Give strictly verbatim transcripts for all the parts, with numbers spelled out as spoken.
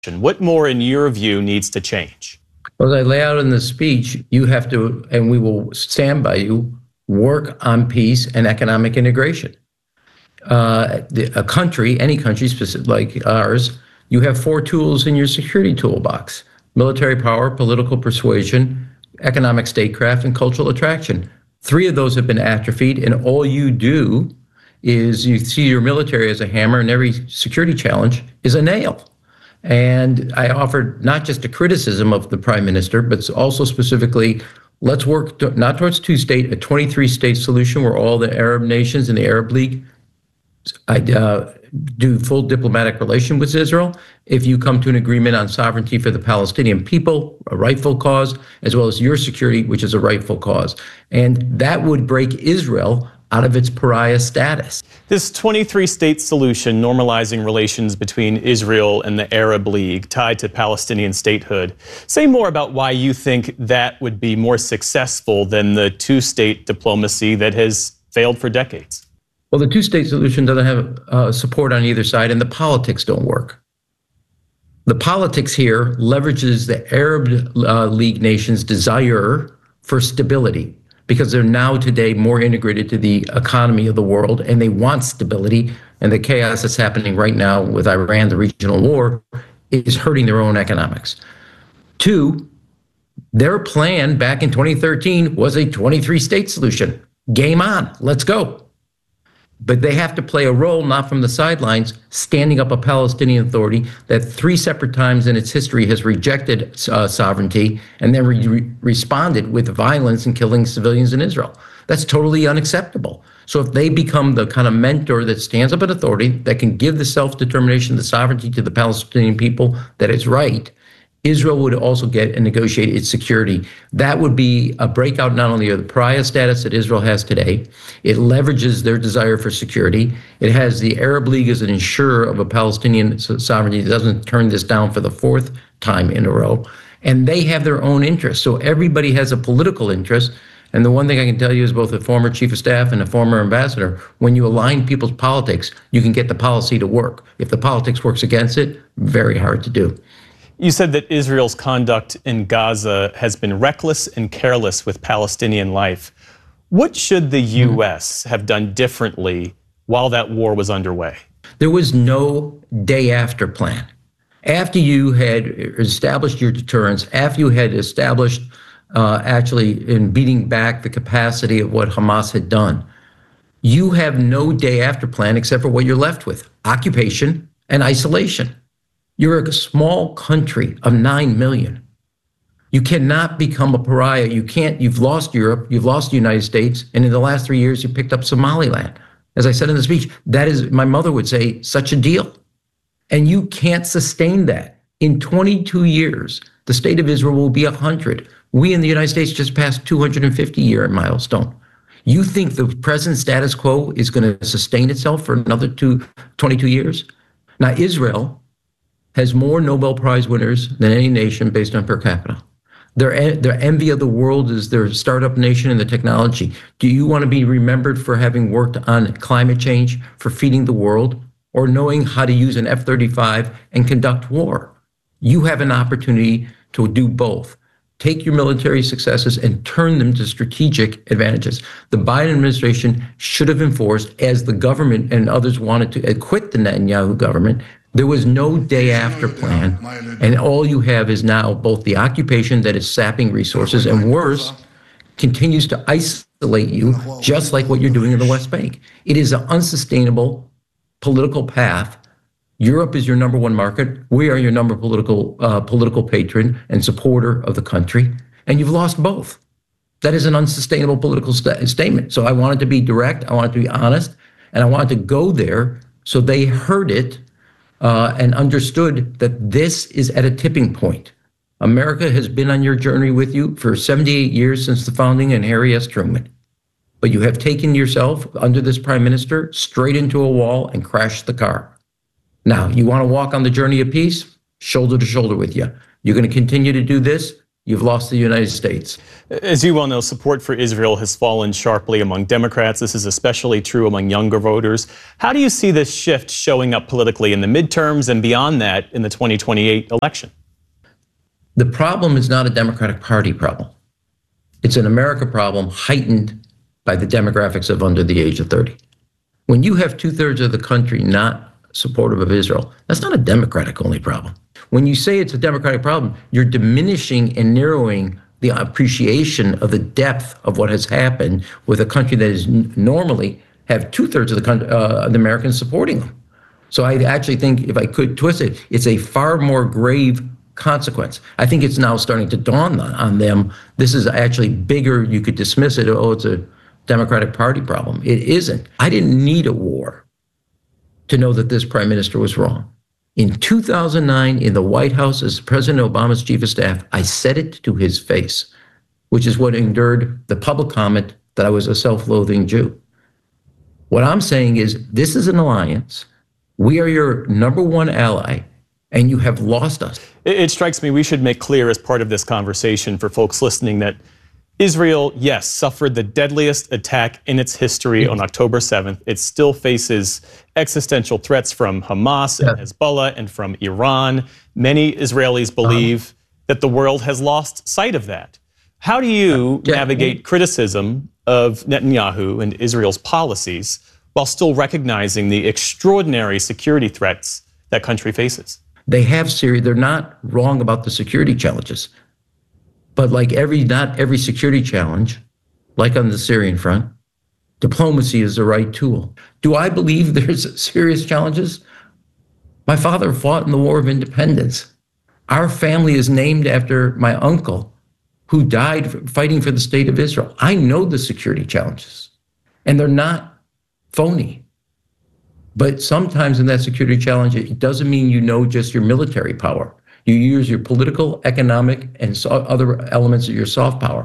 What more, in your view, needs to change? Well, as I lay out in the speech, you have to, and we will stand by you, work on peace and economic integration. Uh, the, a country, any country specific, like ours, you have four tools in your security toolbox: military power, political persuasion, economic statecraft, and cultural attraction. Three of those have been atrophied, and all you do is you see your military as a hammer, and every security challenge is a nail. And I offered not just a criticism of the prime minister, but also specifically, let's work to, not towards two-state, a twenty-three state solution where all the Arab nations and the Arab League I, uh, do full diplomatic relation with Israel. If you come to an agreement on sovereignty for the Palestinian people, a rightful cause, as well as your security, which is a rightful cause. And that would break Israel out of its pariah status. This twenty-three state solution normalizing relations between Israel and the Arab League tied to Palestinian statehood. Say more about why you think that would be more successful than the two-state diplomacy that has failed for decades. Well, the two-state solution doesn't have uh, support on either side, and the politics don't work. The politics here leverages the Arab uh, League nations' desire for stability, because they're now today more integrated to the economy of the world, and they want stability. And the chaos that's happening right now with Iran, the regional war, is hurting their own economics. Two, their plan back in twenty thirteen was a twenty-three state solution. Game on, let's go. But they have to play a role, not from the sidelines, standing up a Palestinian Authority that three separate times in its history has rejected uh, sovereignty and then re- re- responded with violence and killing civilians in Israel. That's totally unacceptable. So if they become the kind of mentor that stands up an authority that can give the self-determination, the sovereignty to the Palestinian people that is right, Israel would also get and negotiate its security. That would be a breakout not only of the pariah status that Israel has today, it leverages their desire for security. It has the Arab League as an insurer of a Palestinian sovereignty that doesn't turn this down for the fourth time in a row. And they have their own interests. So everybody has a political interest. And the one thing I can tell you is both a former chief of staff and a former ambassador, when you align people's politics, you can get the policy to work. If the politics works against it, very hard to do. You said that Israel's conduct in Gaza has been reckless and careless with Palestinian life. What should the U S have done differently while that war was underway? There was no day after plan. After you had established your deterrence, after you had established uh, actually in beating back the capacity of what Hamas had done, you have no day after plan except for what you're left with: occupation and isolation. You're a small country of nine million. You cannot become a pariah. You can't, you've lost Europe, you've lost the United States, and in the last three years, you picked up Somaliland. As I said in the speech, that is, my mother would say, such a deal. And you can't sustain that. In twenty-two years, the state of Israel will be one hundred. We in the United States just passed two hundred fifty year milestone. You think the present status quo is going to sustain itself for another two, twenty-two years? Now, Israel has more Nobel Prize winners than any nation based on per capita. Their, their envy of the world is their startup nation and the technology. Do you want to be remembered for having worked on climate change, for feeding the world, or knowing how to use an F thirty-five and conduct war? You have an opportunity to do both. Take your military successes and turn them to strategic advantages. The Biden administration should have enforced, as the government and others wanted to acquit the Netanyahu government, there was no day after plan, and all you have is now both the occupation that is sapping resources and, worse, continues to isolate you, just like what you're doing in the West Bank. It is an unsustainable political path. Europe is your number one market. We are your number political uh, political patron and supporter of the country, and you've lost both. That is an unsustainable political st- statement. So I wanted to be direct, I wanted to be honest, and I wanted to go there so they heard it Uh, and understood that this is at a tipping point. America has been on your journey with you for seventy-eight years since the founding and Harry S. Truman. But you have taken yourself, under this prime minister, straight into a wall and crashed the car. Now, you want to walk on the journey of peace? Shoulder to shoulder with you. You're going to continue to do this? you've lost the United States. As you well know, support for Israel has fallen sharply among Democrats. This is especially true among younger voters. How do you see this shift showing up politically in the midterms and beyond that in the twenty twenty-eight election? The problem is not a Democratic Party problem. It's an America problem heightened by the demographics of under the age of thirty. When you have two-thirds of the country not supportive of Israel, that's not a Democratic-only problem. When you say it's a Democratic problem, you're diminishing and narrowing the appreciation of the depth of what has happened with a country that is n- normally have two-thirds of the, country, uh, the Americans supporting them. So I actually think, if I could twist it, it's a far more grave consequence. I think it's now starting to dawn on, on them. This is actually bigger. You could dismiss it. Oh, it's a Democratic Party problem. It isn't. I didn't need a war to know that this prime minister was wrong. In two thousand nine, in the White House, as President Obama's chief of staff, I said it to his face, which is what endured the public comment that I was a self-loathing Jew. What I'm saying is, this is an alliance. We are your number one ally, and you have lost us. It, it strikes me we should make clear as part of this conversation for folks listening that Israel, yes, suffered the deadliest attack in its history on October seventh. It still faces existential threats from Hamas and Yeah. Hezbollah and from Iran. Many Israelis believe um, that the world has lost sight of that. How do you yeah. navigate criticism of Netanyahu and Israel's policies while still recognizing the extraordinary security threats that country faces? They have Syria. They're not wrong about the security challenges. But like every, not every security challenge, like on the Syrian front, diplomacy is the right tool. Do I believe there's serious challenges? My father fought in the War of Independence. Our family is named after my uncle who died fighting for the state of Israel. I know the security challenges, and they're not phony. But sometimes in that security challenge, it doesn't mean you know just your military power. You use your political, economic, and so other elements of your soft power.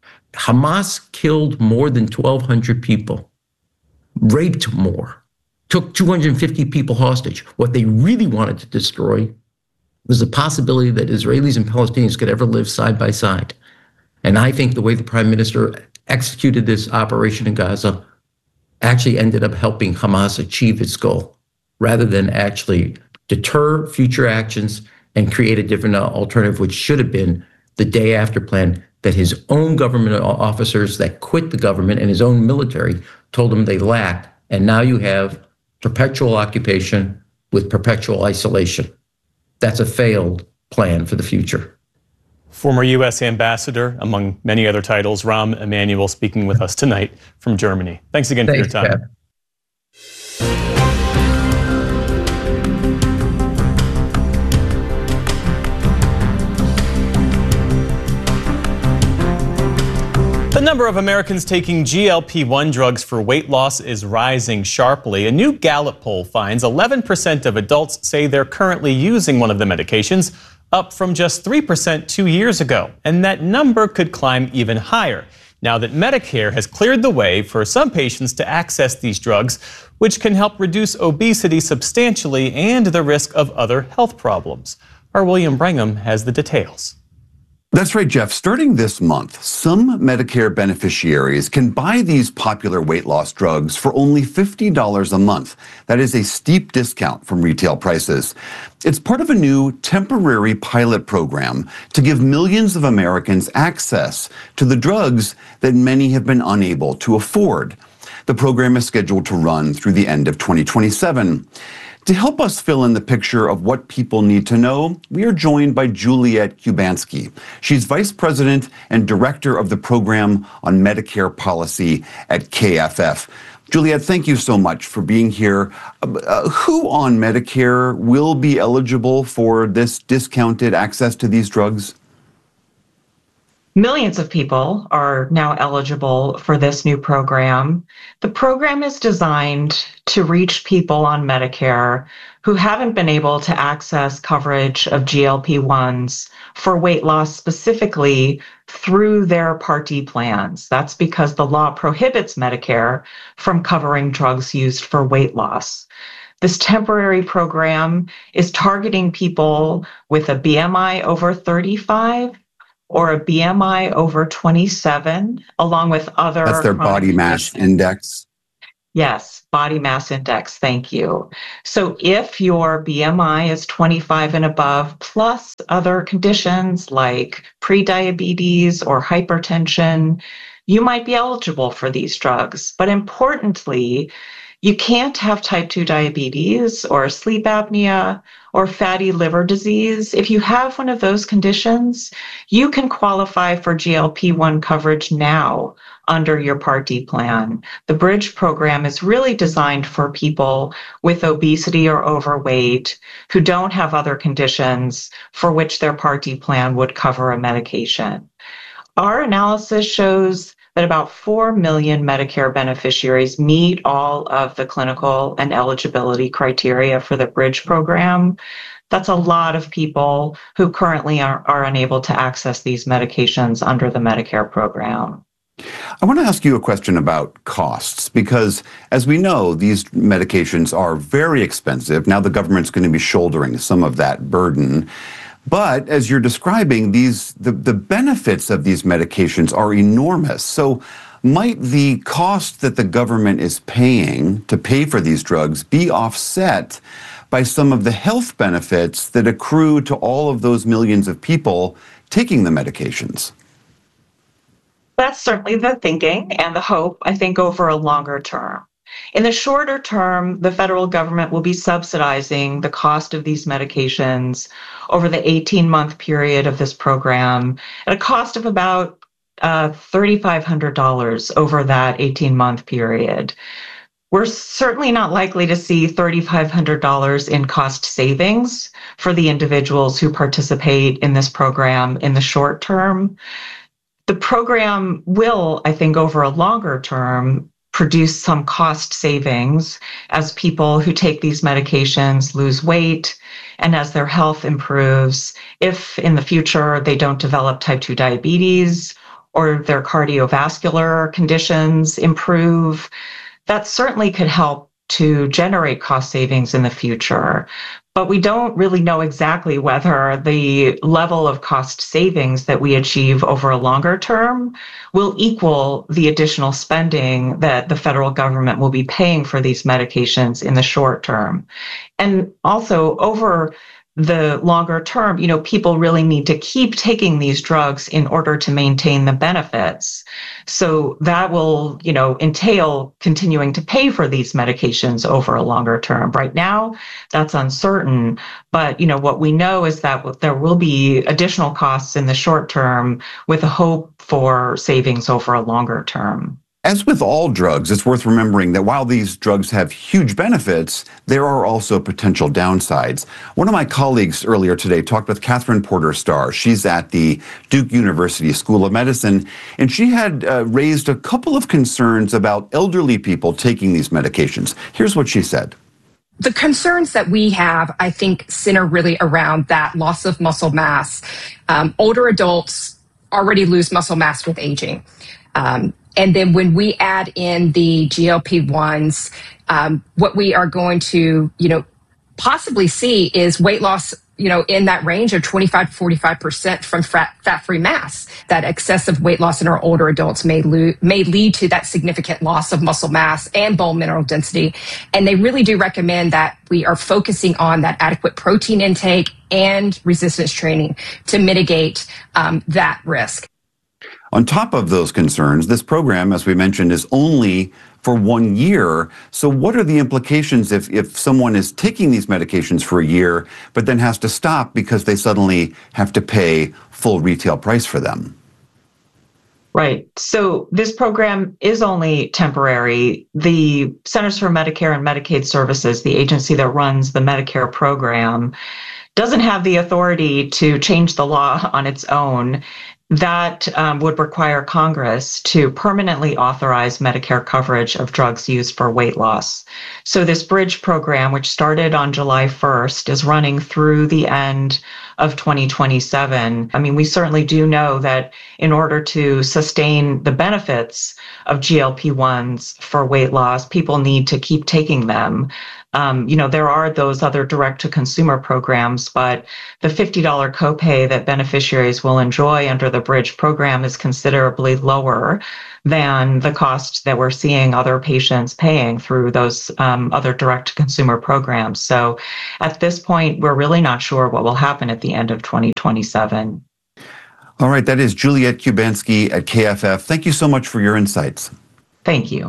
Hamas killed more than twelve hundred people, raped more, took two hundred fifty people hostage. What they really wanted to destroy was the possibility that Israelis and Palestinians could ever live side by side. And I think the way the prime minister executed this operation in Gaza actually ended up helping Hamas achieve its goal, rather than actually deter future actions and create a different alternative, which should have been the day after plan that his own government officers that quit the government and his own military told him they lacked. And now you have perpetual occupation with perpetual isolation. That's a failed plan for the future. Former U S ambassador, among many other titles, Rahm Emanuel, speaking with us tonight from Germany. Thanks again Thanks, for your time. Pat. The number of Americans taking G L P one drugs for weight loss is rising sharply. A new Gallup poll finds eleven percent of adults say they're currently using one of the medications, up from just three percent two years ago. And that number could climb even higher now that Medicare has cleared the way for some patients to access these drugs, which can help reduce obesity substantially and the risk of other health problems. Our William Brangham has the details. That's right, Jeff. Starting this month, some Medicare beneficiaries can buy these popular weight loss drugs for only fifty dollars a month. That is a steep discount from retail prices. It's part of a new temporary pilot program to give millions of Americans access to the drugs that many have been unable to afford. The program is scheduled to run through the end of twenty twenty-seven. To help us fill in the picture of what people need to know, we are joined by Juliet Kubanski. She's Vice President and Director of the Program on Medicare Policy at K F F. Juliet, thank you so much for being here. Uh, who on Medicare will be eligible for this discounted access to these drugs? Millions of people are now eligible for this new program. The program is designed to reach people on Medicare who haven't been able to access coverage of G L P ones for weight loss specifically through their Part D plans. That's because the law prohibits Medicare from covering drugs used for weight loss. This temporary program is targeting people with a B M I over thirty-five or a B M I over twenty-seven, along with other... That's their body mass conditions. index? Yes, body mass index. Thank you. So if your B M I is twenty-five and above, plus other conditions like prediabetes or hypertension, you might be eligible for these drugs. But importantly, you can't have type two diabetes or sleep apnea or fatty liver disease. If you have one of those conditions, you can qualify for G L P one coverage now under your Part D plan. The Bridge program is really designed for people with obesity or overweight who don't have other conditions for which their Part D plan would cover a medication. Our analysis shows that about four million Medicare beneficiaries meet all of the clinical and eligibility criteria for the Bridge program. That's a lot of people who currently are, are unable to access these medications under the Medicare program. I want to ask you a question about costs, because as we know, these medications are very expensive. Now the government's going to be shouldering some of that burden. But as you're describing, these the, the benefits of these medications are enormous. So might the cost that the government is paying to pay for these drugs be offset by some of the health benefits that accrue to all of those millions of people taking the medications? That's certainly the thinking and the hope, I think, over a longer term. In the shorter term, the federal government will be subsidizing the cost of these medications over the eighteen-month period of this program at a cost of about uh, three thousand five hundred dollars over that eighteen-month period. We're certainly not likely to see three thousand five hundred dollars in cost savings for the individuals who participate in this program in the short term. The program will, I think, over a longer term, produce some cost savings as people who take these medications lose weight and as their health improves. If in the future they don't develop type two diabetes or their cardiovascular conditions improve, that certainly could help to generate cost savings in the future. But we don't really know exactly whether the level of cost savings that we achieve over a longer term will equal the additional spending that the federal government will be paying for these medications in the short term. And also over the longer term, you know, people really need to keep taking these drugs in order to maintain the benefits. So that will, you know, entail continuing to pay for these medications over a longer term. Right now, that's uncertain. But, you know, what we know is that there will be additional costs in the short term with a hope for savings over a longer term. As with all drugs, it's worth remembering that while these drugs have huge benefits, there are also potential downsides. One of my colleagues earlier today talked with Catherine Porter Starr. She's at the Duke University School of Medicine, and she had uh, raised a couple of concerns about elderly people taking these medications. Here's what she said. The concerns that we have, I think, center really around that loss of muscle mass. Um, older adults already lose muscle mass with aging. Um, And then when we add in the G L P ones, um, what we are going to, you know, possibly see is weight loss, you know, in that range of twenty-five to forty-five percent from fat, fat-free mass. That excessive weight loss in our older adults may, lo- may lead to that significant loss of muscle mass and bone mineral density. And they really do recommend that we are focusing on that adequate protein intake and resistance training to mitigate um, that risk. On top of those concerns, this program, as we mentioned, is only for one year. So what are the implications if, if someone is taking these medications for a year, but then has to stop because they suddenly have to pay full retail price for them? Right. So this program is only temporary. The Centers for Medicare and Medicaid Services, the agency that runs the Medicare program, doesn't have the authority to change the law on its own. That um, would require Congress to permanently authorize Medicare coverage of drugs used for weight loss. So this Bridge program, which started on July first, is running through the end of twenty twenty-seven. I mean, we certainly do know that in order to sustain the benefits of G L P ones for weight loss, people need to keep taking them. Um, you know, there are those other direct-to-consumer programs, but the fifty dollars copay that beneficiaries will enjoy under the Bridge program is considerably lower than the cost that we're seeing other patients paying through those um, other direct-to-consumer programs. So at this point, we're really not sure what will happen at the end of twenty twenty-seven. All right, that is Juliette Kubanski at K F F. Thank you so much for your insights. Thank you.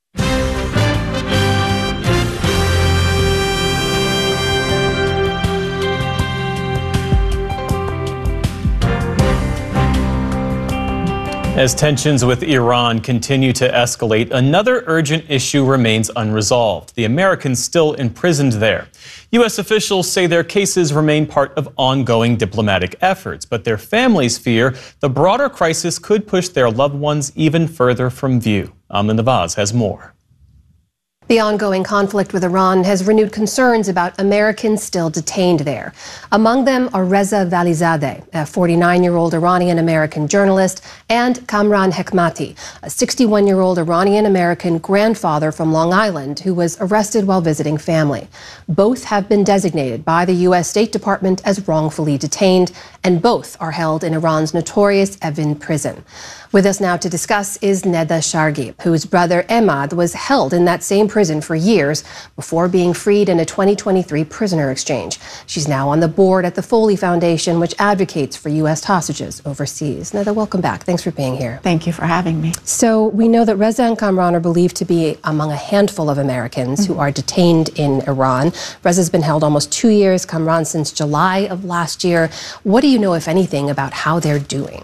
As tensions with Iran continue to escalate, another urgent issue remains unresolved: the Americans still imprisoned there. U S officials say their cases remain part of ongoing diplomatic efforts, but their families fear the broader crisis could push their loved ones even further from view. Amna Nawaz has more. The ongoing conflict with Iran has renewed concerns about Americans still detained there. Among them are Reza Valizadeh, a forty-nine-year-old Iranian-American journalist, and Kamran Hekmati, a sixty-one-year-old Iranian-American grandfather from Long Island who was arrested while visiting family. Both have been designated by the U S State Department as wrongfully detained, and both are held in Iran's notorious Evin prison. With us now to discuss is Neda Shargib, whose brother Emad was held in that same prison for years before being freed in a twenty twenty-three prisoner exchange. She's now on the board at the Foley Foundation, which advocates for U S hostages overseas. Neda, welcome back. Thanks for being here. Thank you for having me. So we know that Reza and Kamran are believed to be among a handful of Americans mm-hmm. who are detained in Iran. Reza's been held almost two years, Kamran since July of last year. What do you know, if anything, about how they're doing?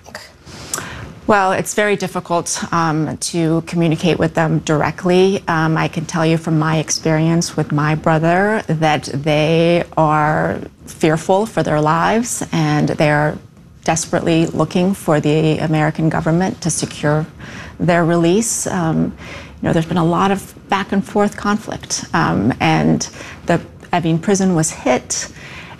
Well, it's very difficult um, to communicate with them directly. Um, I can tell you from my experience with my brother that they are fearful for their lives, and they're desperately looking for the American government to secure their release. Um, you know, there's been a lot of back and forth conflict, um, and the Evin prison was hit.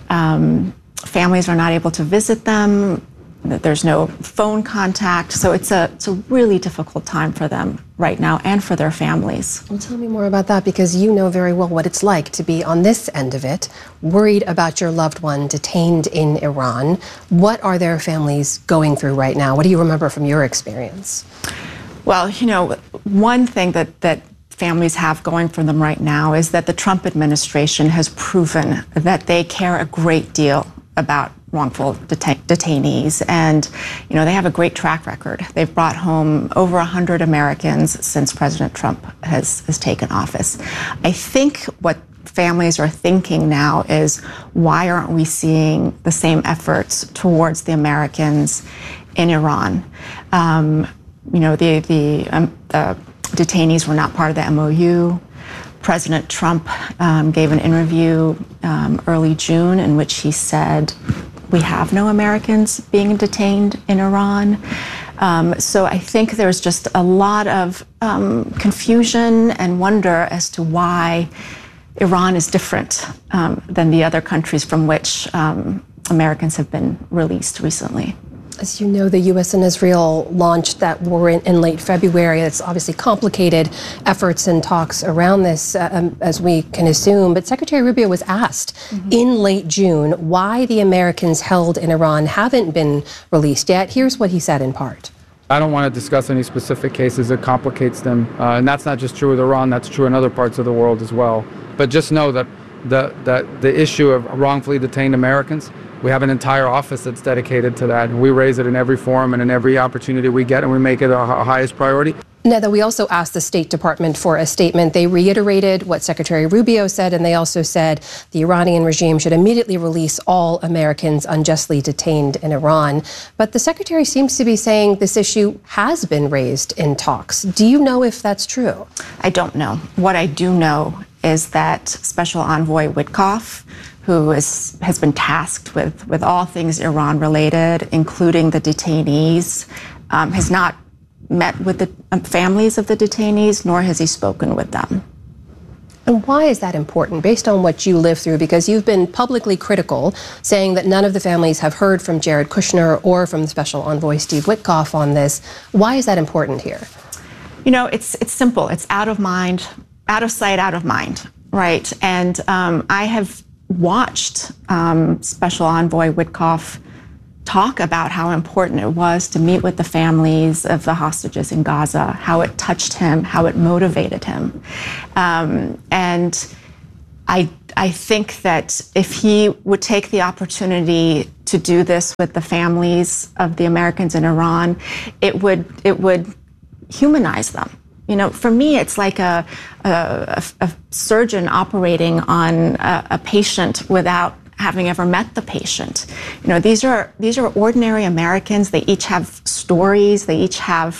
Um, families are not able to visit them. There's no phone contact, so it's a it's a really difficult time for them right now and for their families. Well, tell me more about that, because you know very well what it's like to be on this end of it, worried about your loved one detained in Iran. What are their families going through right now? What do you remember from your experience? Well, you know, one thing that that families have going for them right now is that the Trump administration has proven that they care a great deal about wrongful detain- detainees. And, you know, they have a great track record. They've brought home over one hundred Americans since President Trump has, has taken office. I think what families are thinking now is, why aren't we seeing the same efforts towards the Americans in Iran? Um, you know, the, the, um, the detainees were not part of the M O U. President Trump um, gave an interview um, early June in which he said, we have no Americans being detained in Iran. Um, so I think there's just a lot of um, confusion and wonder as to why Iran is different um, than the other countries from which um, Americans have been released recently. As you know, the U S and Israel launched that war in, in late February. It's obviously complicated efforts and talks around this, uh, um, as we can assume. But Secretary Rubio was asked mm-hmm. in late June why the Americans held in Iran haven't been released yet. Here's what he said in part. I don't want to discuss any specific cases. It complicates them. Uh, and that's not just true with Iran. That's true in other parts of the world as well. But just know that the, that the issue of wrongfully detained Americans, we have an entire office that's dedicated to that. We raise it in every forum and in every opportunity we get, and we make it our highest priority. Neda, we also asked the State Department for a statement. They reiterated what Secretary Rubio said, and they also said the Iranian regime should immediately release all Americans unjustly detained in Iran. But the Secretary seems to be saying this issue has been raised in talks. Do you know if that's true? I don't know. What I do know is that Special Envoy Witkoff, who is, has been tasked with, with all things Iran-related, including the detainees, um, has not met with the um, families of the detainees, nor has he spoken with them. And why is that important, based on what you lived through? Because you've been publicly critical, saying that none of the families have heard from Jared Kushner or from the Special Envoy Steve Witkoff on this. Why is that important here? You know, it's it's simple. It's out of mind, out of sight, out of mind, right? And um, I have watched um, Special Envoy Witkoff talk about how important it was to meet with the families of the hostages in Gaza, how it touched him, how it motivated him. Um, and I, I think that if he would take the opportunity to do this with the families of the Americans in Iran, it would, it would humanize them. You know, for me, it's like a, a, a surgeon operating on a, a patient without having ever met the patient. You know, these are these are ordinary Americans. They each have stories. They each have,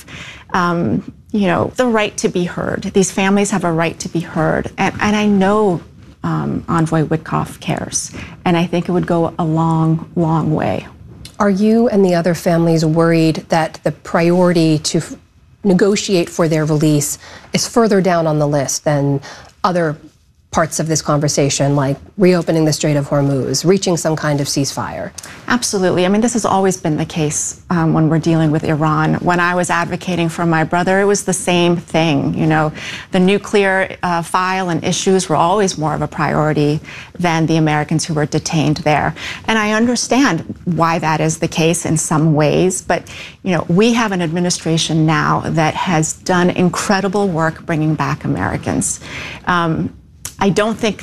um, you know, the right to be heard. These families have a right to be heard. And, and I know um, Envoy Witkoff cares. And I think it would go a long, long way. Are you and the other families worried that the priority to f- negotiate for their release is further down on the list than other parts of this conversation, like reopening the Strait of Hormuz, reaching some kind of ceasefire? Absolutely. I mean, this has always been the case um, when we're dealing with Iran. When I was advocating for my brother, it was the same thing. You know, the nuclear uh, file and issues were always more of a priority than the Americans who were detained there. And I understand why that is the case in some ways, but, you know, we have an administration now that has done incredible work bringing back Americans. Um, I don't think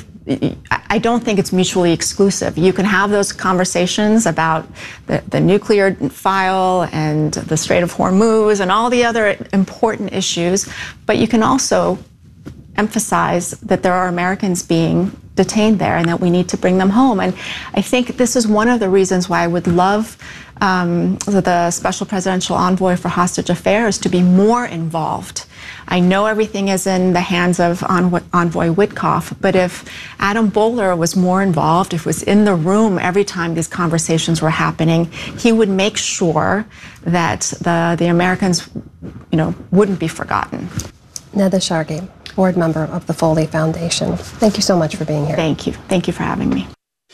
I don't think it's mutually exclusive. You can have those conversations about the, the nuclear file and the Strait of Hormuz and all the other important issues, but you can also emphasize that there are Americans being detained there and that we need to bring them home. And I think this is one of the reasons why I would love um, the Special Presidential Envoy for Hostage Affairs to be more involved. I know everything is in the hands of Envoy Witkoff, but if Adam Boehler was more involved, if he was in the room every time these conversations were happening, he would make sure that the, the Americans, you know, wouldn't be forgotten. Neda Shargi, board member of the Foley Foundation. Thank you so much for being here. Thank you. Thank you for having me.